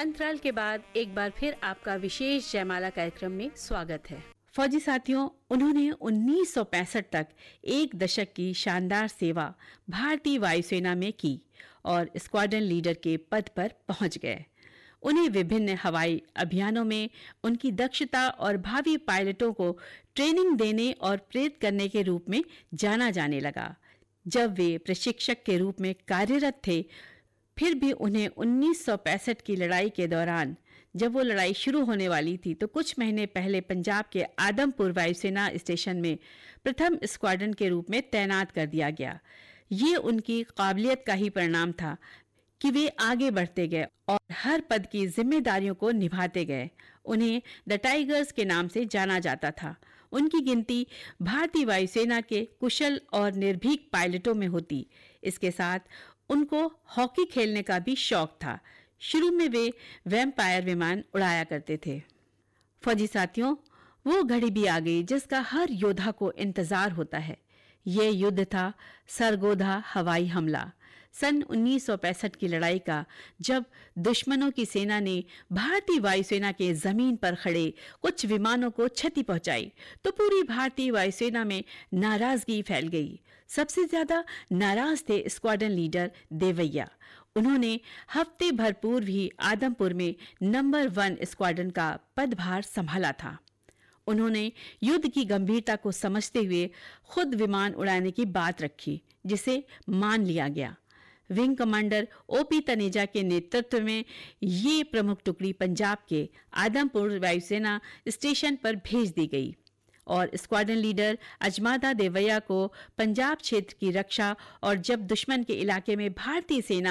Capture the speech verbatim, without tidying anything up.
अंतराल के बाद एक बार फिर आपका विशेष जयमाला कार्यक्रम में स्वागत है। फौजी साथियों, उन्होंने उन्नीस सौ पैंसठ तक एक दशक की शानदार सेवा भारतीय वायुसेना में की और स्क्वाड्रन लीडर के पद पर पहुंच गए। उन्हें विभिन्न हवाई अभियानों में उनकी दक्षता और भावी पायलटों को ट्रेनिंग देने और प्रेरित करने के रूप में जाना जाने लगा। जब वे प्रशिक्षक के रूप में कार्यरत थे, फिर भी उन्हें उन्नीस सौ पैंसठ की लड़ाई के दौरान, जब वो लड़ाई शुरू होने वाली थी, तो कुछ महीने पहले पंजाब के आदमपुर वायुसेना स्टेशन में प्रथम स्क्वाड्रन के रूप में तैनात कर दिया गया। ये उनकी काबिलियत का ही परिणाम था कि वे आगे बढ़ते गए और हर पद की जिम्मेदारियों को निभाते गए। उन्हें द टाइगर्स के नाम से जाना जाता था। उनकी गिनती भारतीय वायुसेना के कुशल और निर्भीक पायलटों में होती। इसके साथ उनको हॉकी खेलने का भी शौक था। शुरू में वे वैम्पायर विमान उड़ाया करते थे। फौजी साथियों, वो घड़ी भी आ गई जिसका हर योद्धा को इंतजार होता है। ये युद्ध था सरगोधा हवाई हमला। सन उन्नीस सौ पैंसठ की लड़ाई का, जब दुश्मनों की सेना ने भारतीय वायुसेना के जमीन पर खड़े कुछ विमानों को क्षति पहुंचाई, तो पूरी भारतीय वायुसेना में नाराजगी फैल गई। सबसे ज्यादा नाराज थे स्क्वाड्रन लीडर देवैया। उन्होंने हफ्ते भर पूर्व ही आदमपुर में नंबर वन स्क्वाड्रन का पदभार संभाला था। उन्होंने युद्ध की गंभीरता को समझते हुए खुद विमान उड़ाने की बात रखी, जिसे मान लिया गया। विंग कमांडर ओपी तनेजा के नेतृत्व में ये प्रमुख टुकड़ी पंजाब के आदमपुर वायुसेना स्टेशन पर भेज दी गई और स्क्वाड्रन लीडर अजमादा देवैया को पंजाब क्षेत्र की रक्षा और जब दुश्मन के इलाके में भारतीय सेना